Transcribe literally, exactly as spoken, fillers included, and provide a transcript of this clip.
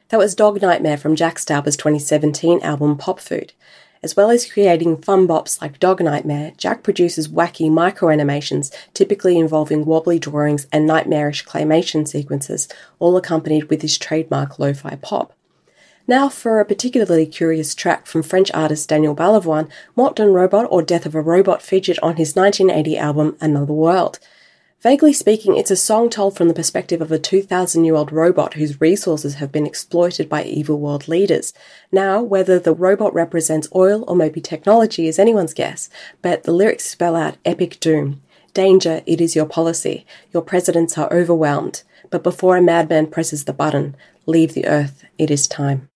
That was Dog Nightmare from Jack Stauber's twenty seventeen album Pop Food. As well as creating fun bops like Dog Nightmare, Jack produces wacky micro-animations, typically involving wobbly drawings and nightmarish claymation sequences, all accompanied with his trademark lo-fi pop. Now for a particularly curious track from French artist Daniel Balavoine, Mort d'un Robot or Death of a Robot featured on his nineteen eighty album Another World. Vaguely speaking, it's a song told from the perspective of a two thousand year old robot whose resources have been exploited by evil world leaders. Now, whether the robot represents oil or maybe technology is anyone's guess, but the lyrics spell out epic doom. Danger, it is your policy. Your presidents are overwhelmed. But before a madman presses the button, leave the earth, it is time.